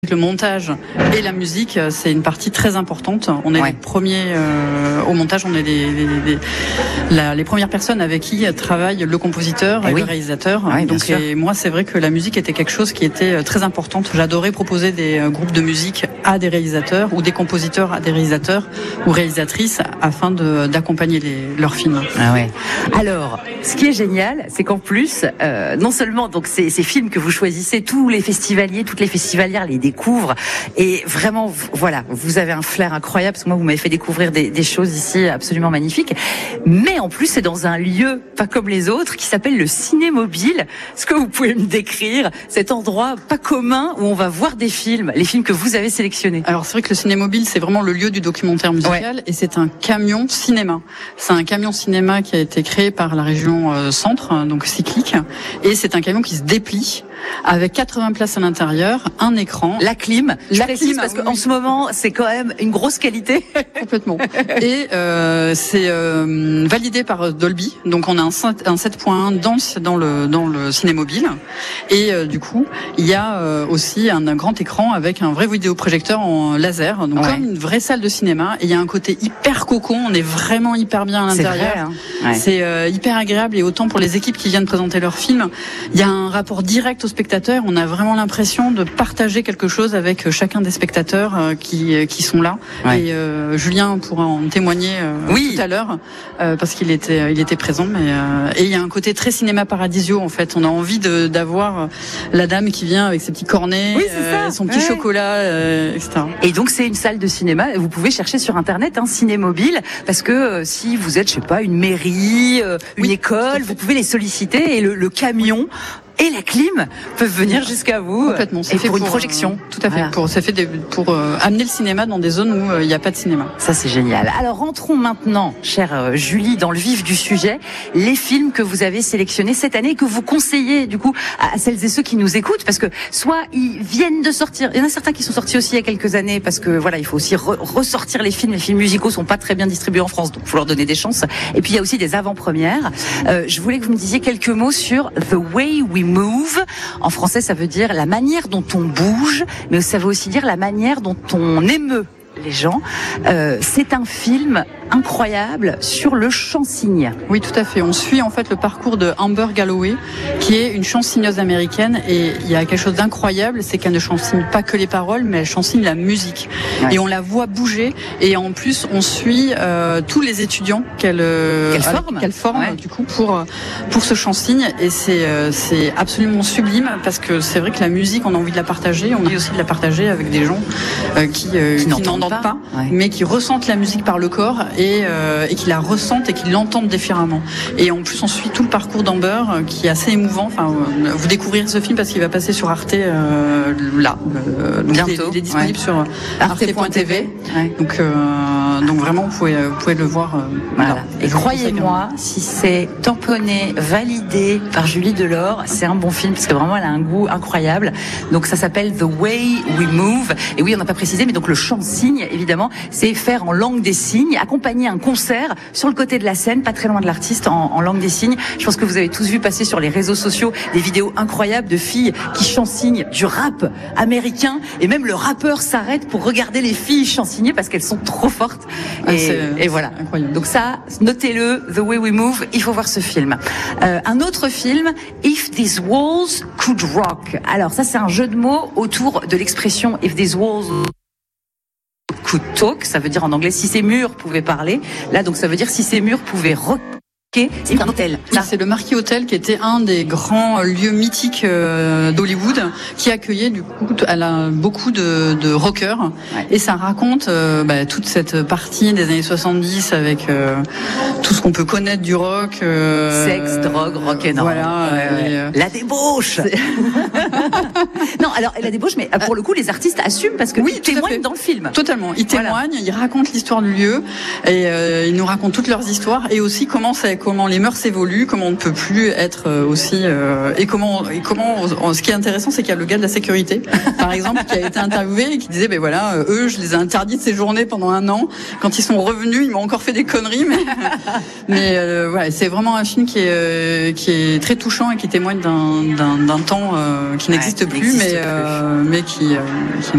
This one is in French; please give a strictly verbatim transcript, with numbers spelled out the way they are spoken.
Le montage et la musique, c'est une partie très importante. On est ouais. les premiers euh, au montage, on est les, les, les, la, les premières personnes avec qui travaille le compositeur et, et oui. le réalisateur. Ouais, Donc, et moi, c'est vrai que la musique était quelque chose qui était très importante. J'adorais proposer des groupes de musique à des réalisateurs ou des compositeurs à des réalisateurs ou réalisatrices afin de, d'accompagner les, leurs films. Ah ouais. Alors, ce qui est génial, c'est qu'en plus, euh, non seulement donc ces, ces films que vous choisissez, tous les festivaliers, toutes les festivalières les découvrent et vraiment, voilà, vous avez un flair incroyable parce que moi, vous m'avez fait découvrir des, des choses ici absolument magnifiques. Mais en plus, c'est dans un lieu pas comme les autres qui s'appelle le Cinémobile. Est-ce que vous pouvez me décrire cet endroit pas commun où on va voir des films, les films que vous avez sélectionnés? Alors c'est vrai que le Cinémobile, c'est vraiment le lieu du documentaire musical ouais. et c'est un camion cinéma. C'est un camion cinéma qui a été créé par la région euh, Centre, donc cyclique, et c'est un camion qui se déplie avec quatre-vingts places à l'intérieur, un écran, la clim, la je précise clim parce qu'en oui. ce moment c'est quand même une grosse qualité. Complètement. Et euh, c'est euh, validé par Dolby, donc on a un, un sept point un dans le dans le dans le Cinémobile, et euh, du coup il y a euh, aussi un, un grand écran avec un vrai vidéoprojecteur en laser, donc ouais. comme une vraie salle de cinéma. Et il y a un côté hyper cocon, on est vraiment hyper bien à l'intérieur. C'est, vrai, hein. ouais. c'est euh, hyper agréable, et autant pour les équipes qui viennent présenter leurs films, il y a un rapport direct au spectateur. On a vraiment l'impression de partager quelque chose avec chacun des spectateurs euh, qui qui sont là. Ouais. Et euh, Julien pourra en témoigner euh, oui. tout à l'heure euh, parce qu'il était il était présent. Mais euh, et il y a un côté très cinéma paradisio en fait. On a envie de d'avoir la dame qui vient avec ses petits cornets, oui, euh, son petit ouais. chocolat, euh, et cetera. Et donc c'est une salle de cinéma. Vous pouvez chercher sur internet un hein, Cinémobile, parce que euh, si vous êtes, je sais pas, une mairie, euh, une oui, école, vous pouvez les solliciter et le, le camion. Oui. Et la clim peuvent venir jusqu'à vous. Complètement. C'est et fait pour une pour, projection. Euh, tout à fait. Voilà. Pour, ça fait des, pour euh, amener le cinéma dans des zones où il euh, n'y a pas de cinéma. Ça, c'est génial. Alors, rentrons maintenant, chère euh, Julie, dans le vif du sujet. Les films que vous avez sélectionnés cette année et que vous conseillez, du coup, à, à celles et ceux qui nous écoutent, parce que soit ils viennent de sortir, il y en a certains qui sont sortis aussi il y a quelques années, parce que voilà, il faut aussi re- ressortir les films. Les films musicaux sont pas très bien distribués en France, donc il faut leur donner des chances. Et puis, il y a aussi des avant-premières. Euh, je voulais que vous me disiez quelques mots sur The Way We Move. En français, ça veut dire la manière dont on bouge, mais ça veut aussi dire la manière dont on émeut les gens. Euh, c'est un film incroyable sur le chansigne. Oui, tout à fait. On suit en fait le parcours de Amber Galloway, qui est une chansigneuse américaine, et il y a quelque chose d'incroyable, c'est qu'elle ne chansigne pas que les paroles, mais elle chansigne la musique. Ouais. Et on la voit bouger, et en plus on suit euh, tous les étudiants qu'elle euh, qu'elle forme, qu'elle forme ouais. du coup pour pour ce chansigne, et c'est euh, c'est absolument sublime, parce que c'est vrai que la musique, on a envie de la partager, on a envie aussi de la partager avec des gens euh, qui, euh, qui, qui n'entendent n'entendent pas, pas ouais. mais qui ressentent la musique par le corps. Et, euh, et qui la ressentent et qui l'entendent différemment. Et en plus, on suit tout le parcours d'Amber, euh, qui est assez émouvant. Enfin, euh, vous découvrirez ce film parce qu'il va passer sur Arte euh, là. Euh, donc bientôt. Il est, il est disponible ouais. sur arte point t v. Ouais. Donc, euh, donc vraiment, vous pouvez, vous pouvez le voir. Euh, voilà. Là. Et croyez-moi, si c'est tamponné, validé par Julie Delors, c'est un bon film parce que vraiment, elle a un goût incroyable. Donc, ça s'appelle The Way We Move. Et oui, on n'a pas précisé, mais donc le chant-signe, évidemment, c'est faire en langue des signes, accompagner un concert sur le côté de la scène, pas très loin de l'artiste, en, en langue des signes. Je pense que vous avez tous vu passer sur les réseaux sociaux des vidéos incroyables de filles qui chansignent du rap américain, et même le rappeur s'arrête pour regarder les filles chansigner parce qu'elles sont trop fortes. Ah, et, c'est, et voilà. Incroyable. Donc ça, notez-le, The Way We Move, il faut voir ce film. Euh, un autre film, If These Walls Could Rock. Alors ça, c'est un jeu de mots autour de l'expression If These Walls Could Talk, ça veut dire en anglais si ces murs pouvaient parler. Là, donc ça veut dire si ces murs pouvaient rocker. C'est un hôtel. Oui, c'est le Marquis Hotel, qui était un des grands lieux mythiques euh, d'Hollywood, qui accueillait du coup elle a beaucoup de, de rockers. Ouais. Et ça raconte euh, bah, toute cette partie des années soixante-dix avec euh, tout ce qu'on peut connaître du rock. Euh, Sexe, drogue, rock'n'roll. Voilà. Ouais, et, euh, la débauche. Non, alors la débauche, mais pour le coup, les artistes assument parce que oui, ils témoignent dans le film. Totalement. Ils témoignent, voilà. Ils racontent l'histoire du lieu, et euh, ils nous racontent toutes leurs histoires, et aussi comment ça comment les mœurs évoluent, comment on ne peut plus être aussi euh, et comment et comment ce qui est intéressant, c'est qu'il y a le gars de la sécurité par exemple qui a été interviewé et qui disait ben voilà, eux je les ai interdits de séjourner pendant un an, quand ils sont revenus ils m'ont encore fait des conneries, mais mais euh, voilà, c'est vraiment un film qui est euh, qui est très touchant et qui témoigne d'un d'un, d'un temps euh, qui n'existe ouais, plus, mais, plus. Euh, mais qui, euh, qui